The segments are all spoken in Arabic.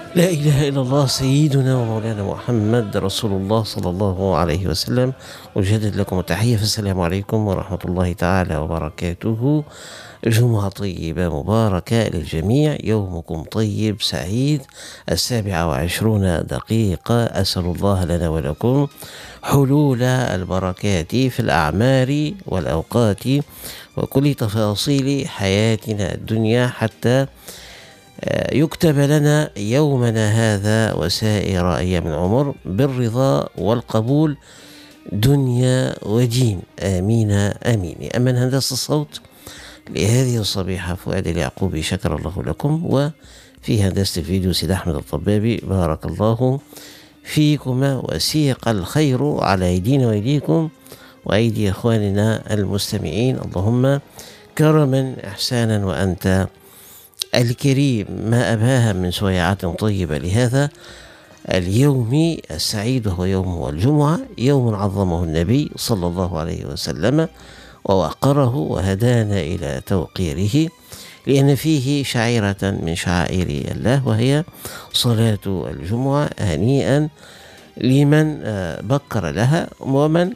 لا إله إلا الله سيدنا ومولانا محمد رسول الله صلى الله عليه وسلم. أجدد لكم التحية، فالسلام عليكم ورحمة الله تعالى وبركاته. جمعة طيبة مباركة للجميع، يومكم طيب سعيد. 7:20 أسأل الله لنا ولكم حلول البركات في الأعمار والأوقات وكل تفاصيل حياتنا الدنيا، حتى يكتب لنا يومنا هذا وسائر أيام العمر بالرضا والقبول دنيا ودين، آمين آمين. أمن هندسة الصوت لهذه الصبيحة فؤاد اليعقوبي، شكر الله لكم. وفي هندسة الفيديو سيد أحمد الطبابي، بارك الله فيكما وسيق الخير على أيدينا وأيديكم وأيدي إخواننا المستمعين، اللهم كرما إحسانا وأنت الكريم. ما أباها من سويعات طيبة لهذا اليوم السعيد، وهو يوم الجمعة، يوم عظمه النبي صلى الله عليه وسلم ووقره وهدانا إلى توقيره، لأن فيه شعيرة من شعائر الله وهي صلاة الجمعة. هنيئا لمن بكر لها ومن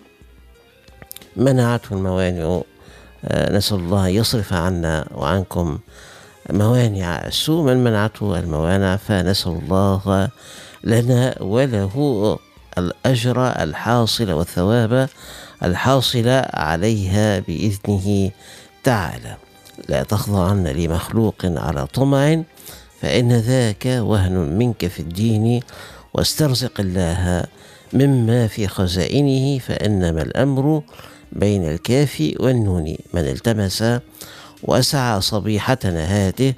منعته الموانع. نسأل الله يصرف عنا وعنكم موانع السوء. من منعته الموانع فنسأل الله لنا وله الأجر الحاصل والثواب الحاصل عليها بإذنه تعالى. لا تخضعن لمخلوق على طمع، فإن ذاك وهن منك في الدين، واسترزق الله مما في خزائنه، فإنما الأمر بين الكاف والنون. من التمس وسعى صبيحتنا هذه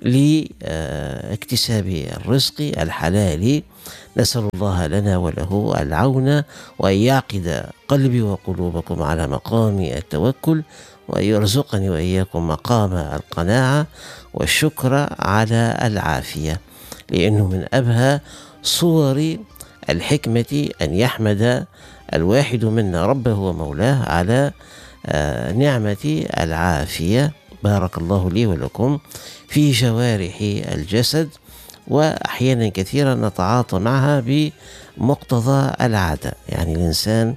لاكتساب الرزق الحلال، نسأل الله لنا وله العون، وأن يعقد قلبي وقلوبكم على مقام التوكل، وأن يرزقني وإياكم مقام القناعة والشكر على العافية، لأنه من أبهى صور الحكمة أن يحمد الواحد منا ربه ومولاه على نعمة العافية. بارك الله لي ولكم في جوارح الجسد، وأحيانا كثيرا نتعاطى معها بمقتضى العادة. يعني الإنسان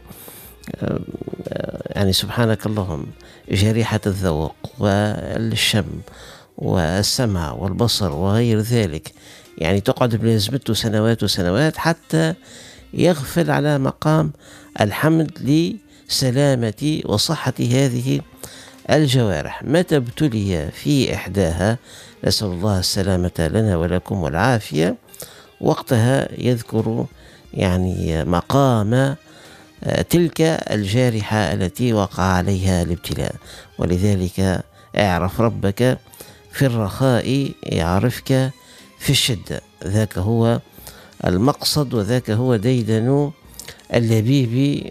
يعني سبحانك اللهم جريحة الذوق والشم والسمع والبصر وغير ذلك، يعني تقعد بلازمته سنوات وسنوات حتى يغفل على مقام الحمد لسلامة وصحة هذه الجوارح. متى ابتلي في إحداها، نسأل الله السلامة لنا ولكم والعافية، وقتها يذكر يعني مقام تلك الجارحة التي وقع عليها الابتلاء. ولذلك اعرف ربك في الرخاء يعرفك في الشدة، ذاك هو المقصد، وذاك هو ديدن اللبيب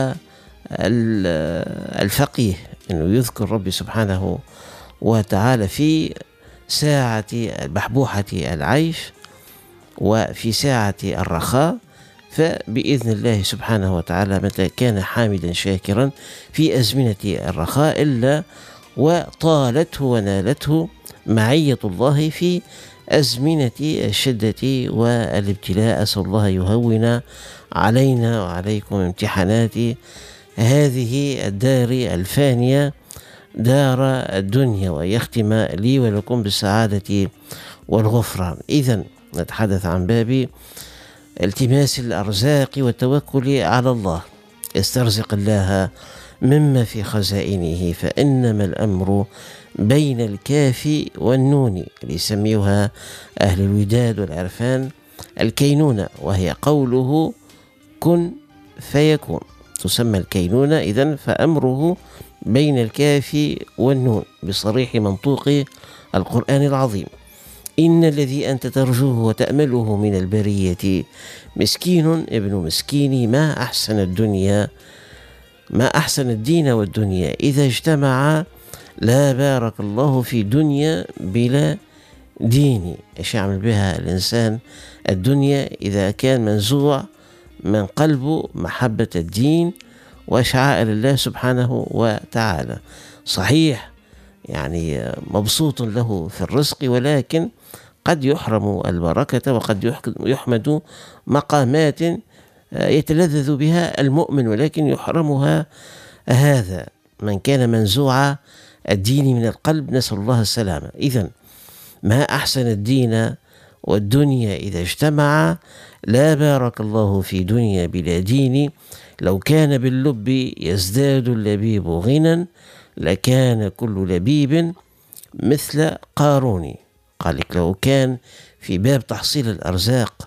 والفقيه، أنه يذكر ربي سبحانه وتعالى في ساعة بحبوحة العيش وفي ساعة الرخاء. فبإذن الله سبحانه وتعالى متى كان حامدا شاكرا في أزمنة الرخاء إلا وطالته ونالته معية الله في أزمنة الشدة والابتلاء. أسأل الله يهون علينا وعليكم امتحانات هذه الدار الفانية، دار الدنيا، ويختم لي ولكم بالسعادة والغفران. إذن نتحدث عن باب التماس الأرزاق والتوكل على الله. استرزق الله مما في خزائنه، فإنما الأمر بين الكاف والنون، ليسميها أهل الوداد والعرفان الكينونة، وهي قوله كن فيكون، تسمى الكينونة. إذن فأمره بين الكاف والنون بصريح منطوق القرآن العظيم. إن الذي أنت ترجوه وتأمله من البرية مسكين ابن مسكين، ما أحسن الدنيا، ما أحسن الدين والدنيا إذا اجتمع، لا بارك الله في دنيا بلا دين. إيش يعمل بها الإنسان الدنيا إذا كان منزوع من قلبه محبة الدين وشعائر الله سبحانه وتعالى؟ صحيح يعني مبسوط له في الرزق، ولكن قد يحرم البركة وقد يحمد مقامات يتلذذ بها المؤمن، ولكن يحرمها هذا من كان منزوع الدين من القلب، نسأل الله السلامة. إذن ما أحسن الدين والدنيا إذا اجتمع، لا بارك الله في دنيا بلا دين، لو كان باللب يزداد اللبيب غنى، لكان كل لبيب مثل قارون. قال لك لو كان في باب تحصيل الأرزاق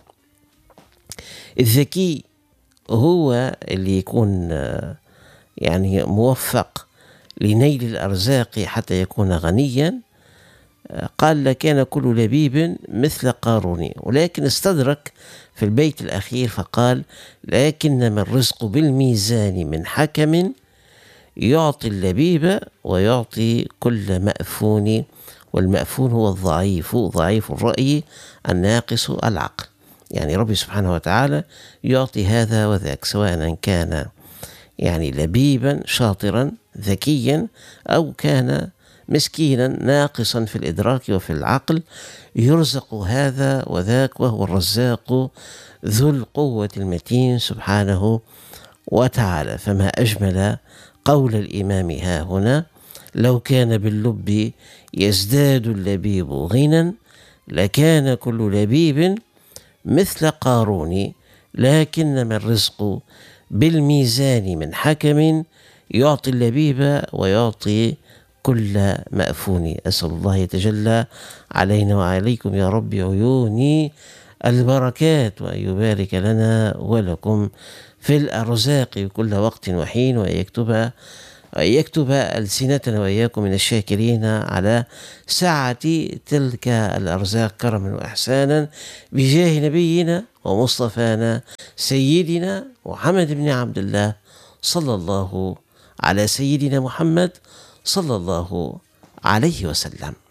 الذكي هو اللي يكون يعني موفق لنيل الأرزاق حتى يكون غنيا، قال لكان كل لبيب مثل قارون. ولكن استدرك في البيت الأخير فقال لكنما الرزق بالميزان من حكم، يعطي اللبيب ويعطي كل مأفون، والمأفون هو الضعيف، ضعيف الرأي الناقص العقل. يعني ربي سبحانه وتعالى يعطي هذا وذاك، سواء كان يعني لبيبا شاطرا ذكيا أو كان مسكينا ناقصا في الإدراك وفي العقل، يرزق هذا وذاك، وهو الرزاق ذو القوة المتين سبحانه وتعالى. فما أجمل قول الإمام ها هنا: لو كان باللب يزداد اللبيب غنى، لكان كل لبيب مثل قارون، لكنما الرزق بالميزان من حكم، يعطي اللبيب ويعطي كل مأفون. أسأل الله يتجلى علينا وعليكم يا رب عيوني البركات، وأن يبارك لنا ولكم في الأرزاق كل وقت وحين، وأن يكتب ألسنتنا وإياكم من الشاكرين على سعة تلك الأرزاق كرما وإحسانا، بجاه نبينا ومصطفانا سيدنا محمد بن عبد الله، صلى الله على سيدنا محمد صلى الله عليه وسلم.